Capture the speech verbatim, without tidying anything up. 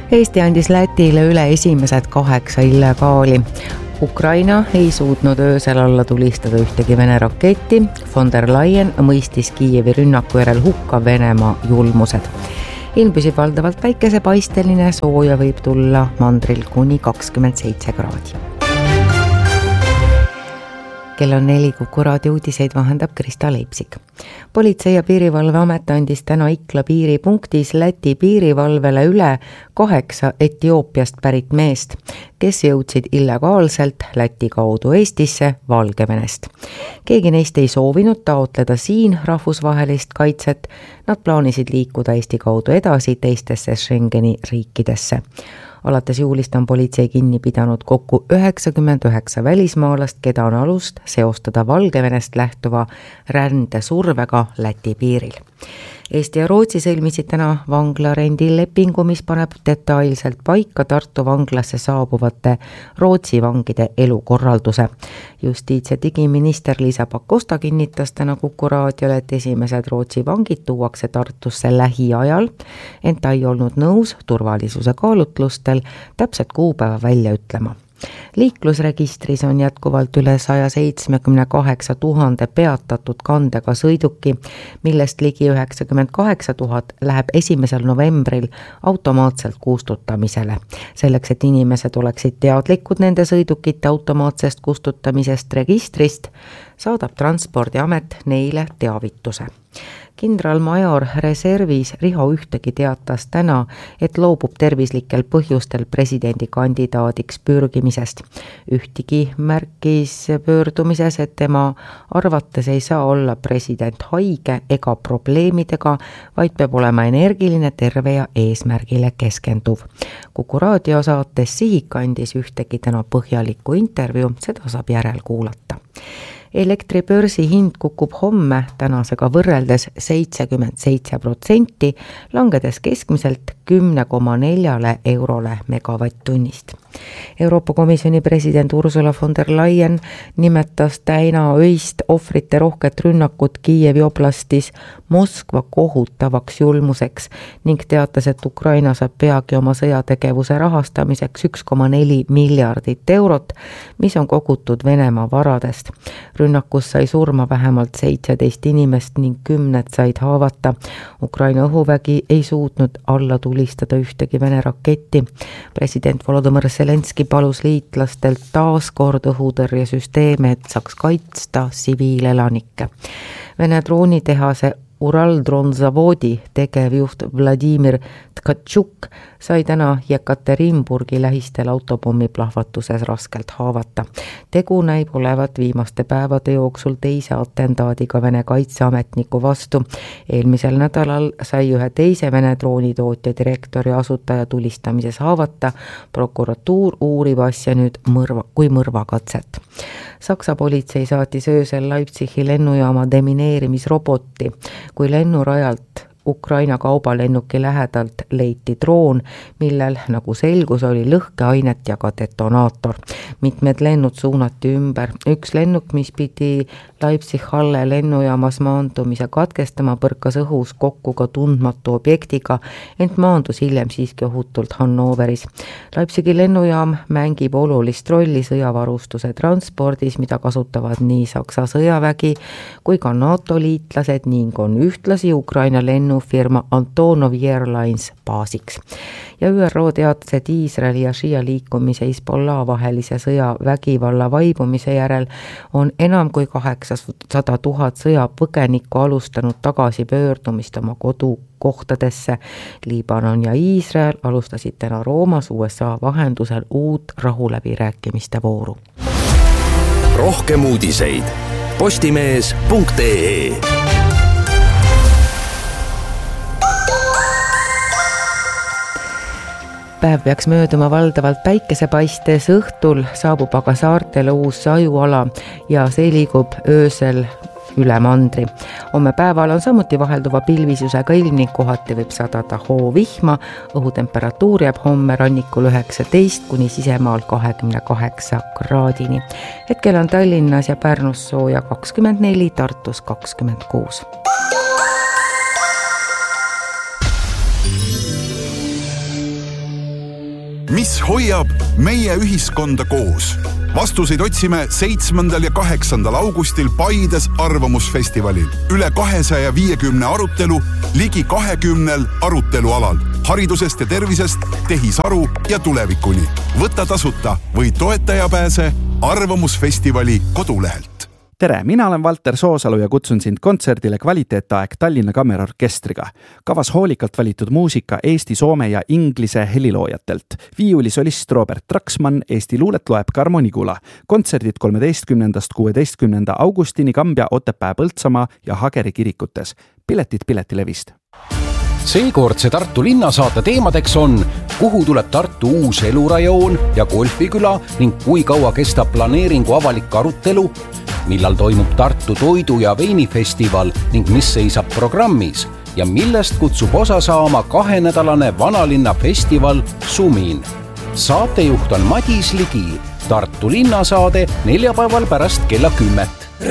Eesti andis Lätile üle esimesed kaheksa illegaali. Ukraina ei suutnud öösel alla tulistada ühtegi Vene raketti. Von der Leyen mõistis Kiievi rünnaku järel hukka Venemaa julmused. Ilm püsib valdavalt päikesepaisteline, sooja võib tulla mandril kuni kakskümmend seitse kraadi. Kell on neli, Kuku raadio uudiseid vahendab Krista Leipsik. Politsei- ja piirivalveamet andis täna Ikla piiripunktis Läti piirivalvele üle kaheksa Etioopiast pärit meest, kes jõudsid illegaalselt Läti kaudu Eestisse Valgevenest. Keegi neist ei soovinud taotleda siin rahvusvahelist kaitset, nad plaanisid liikuda Eesti kaudu edasi teistesse Schengeni riikidesse. Alates juulist on politsei kinni pidanud kokku üheksakümmend üheksa välismaalast, keda on alust seostada Valgevenest lähtuva rände survega Läti piiril. Eesti ja Rootsi sõlmisid täna vanglarendilepingu, mis paneb detailselt paika Tartu vanglasse saabuvate Rootsi vangide elukorralduse. Justiits- ja digiminister Liisa Pakosta kinnitas täna Kuku raadiole, et esimesed Rootsi vangid tuuakse Tartusse lähiajal, ent ta ei olnud nõus turvalisuse kaalutlustel täpset kuupäeva välja ütlema. Liiklusregistris on jätkuvalt üle saja seitsmekümne kaheksa tuhande peatatud kandega sõiduki, millest ligi üheksakümmend kaheksa tuhat läheb esimesel novembril automaatselt kustutamisele. Selleks, et inimesed oleksid teadlikud nende sõidukite automaatsest kustutamisest registrist, saadab Transpordiamet neile teavituse. Kindralmajor reservis Riho Ühtegi teatas täna, et loobub tervislikel põhjustel presidendikandidaadiks pürgimisest. Ühtegi märkis pöördumises, et tema arvates ei saa olla president haige ega probleemidega, vaid peab olema energiline, terve ja eesmärgile keskenduv. Kuku raadiosaates Sihik andis Ühtegi täna põhjaliku intervjuu, seda saab järel kuulata. Elektribörsi hind kukub homme tänasega võrreldes seitsekümmend seitse protsenti, langedes keskmiselt kümme koma neli eurole megavatt-tunnist. Euroopa Komisjoni president Ursula von der Leyen nimetas täna öist ohvrite rohket rünnakut Kiievi oblastis Moskva kohutavaks julmuseks ning teatas, et Ukraina saab peagi oma sõjategevuse rahastamiseks üks koma neli miljardit eurot, mis on kogutud Venemaa varadest. Rünnakus sai surma vähemalt seitseteist inimest ning kümned said haavata. Ukraina õhuvägi ei suutnud alla tulistada ühtegi Vene raketti. President Volodymyr Zelenski palus liitlastelt taas kord õhutõrjesüsteeme, et saaks kaitsta tsiviilelanikke. Vene droonitehase Uraldronzavodi tegevjuht Vladimir Tkatšuk sai täna Jekaterinburgi lähistel autopommi plahvatuses raskelt haavata. Tegu näib olevat viimaste päevade jooksul teise atentaadiga Vene kaitseametniku vastu. Eelmisel nädalal sai ühe teise Vene droonitootja direktori asutaja tulistamises haavata. Prokuratuur uurib asja nüüd mõrva, kui mõrvakatset. Saksa politsei saatis öösel Leipzigi lennujaama demineerimisroboti. Kui lennurajalt Ukraina kaubalennuki lähedalt leiti droon, millel, nagu selgus, oli lõhkeainet ja ka detonaator. Mitmed lennud suunati ümber. Üks lennuk, mis pidi Leipzig-Halle lennujaamas maandumise katkestama, põrkas õhus kokku ka tundmatu objektiga, ent maandus hiljem siiski ohutult Hannoveris. Leipzigi lennujaam mängib olulist rolli sõjavarustuse transpordis, mida kasutavad nii Saksa sõjavägi kui ka NATO liitlased ning on ühtlasi Ukraina lennu firma Antonov Airlines baasiks. Ja Ü R O teatas, et Iisraeli ja Shia liikumise Hezbollah vahelise sõja vägivalla vaibumise järel on enam kui kaheksasada tuhat sõjapõgenikku alustanud tagasi pöördumist oma kodukohtadesse. Liibanon ja Iisrael alustasid täna Roomas U S A vahendusel uut rahuläbirääkimiste vooru. Rohkem uudiseid postimees punkt ee. Päev peaks mööduma valdavalt päikesepaistes, õhtul saabub aga saartele uus sajuala ja see liigub öösel üle mandri. Homme päeval on samuti vahelduva pilvisusega ilm ning kohati võib sadada hoovihma. Õhutemperatuur jääb homme rannikul üheksateist kuni sisemaal kahekümne kaheksa kraadini. Hetkel on Tallinnas ja Pärnus sooja kakskümmend neli, Tartus kakskümmend kuus. mis hoiab meie ühiskonda koos? Vastuseid otsime seitsmendal ja kaheksandal augustil Paides arvamusfestivalil. Üle kahesaja viiekümne arutelu, ligi kahekümnel arutelualal. Haridusest ja tervisest, tehisaru ja tulevikuni. Võta tasuta või toetaja pääse arvamusfestivali kodulehelt. Tere, mina olen Valter Soosalu ja kutsun sind kontserdile Kvaliteetaeg Tallinna Kammerorkestriga. Kavas hoolikalt valitud muusika Eesti, soome ja inglise heliloojatelt. Viiulisolist Robert Traksmann, Eesti luulet loeb Karmo Nigula. Kontserdid kolmeteistkümnendast kuueteistkümnenda augustini Kambja, Otepää, Põltsamaa ja Hageri kirikutes. Piletid Piletilevist. Seekordse Tartu linnasaate teemadeks on, kuhu tuleb Tartu uus elurajoon ja golfiküla ning kui kaua kestab planeeringu avalik arutelu, millal toimub Tartu toidu- ja veinifestival ning mis seisab programmis ja millest kutsub osa saama kahenädalane vanalinna festival Sumin. Saatejuht on Madis Ligi. Tartu linnasaade neljapäeval pärast kella kümmet.